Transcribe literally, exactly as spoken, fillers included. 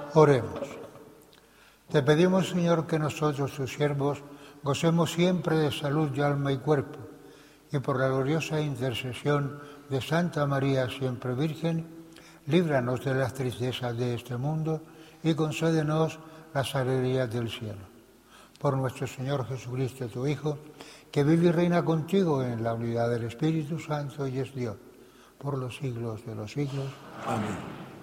Oremos. Te pedimos, Señor, que nosotros, tus siervos, gocemos siempre de salud de alma y cuerpo, y por la gloriosa intercesión de Santa María, siempre Virgen, líbranos de las tristezas de este mundo y concédenos las alegrías del cielo. Por nuestro Señor Jesucristo, tu Hijo, que vive y reina contigo en la unidad del Espíritu Santo y es Dios, por los siglos de los siglos. Amén.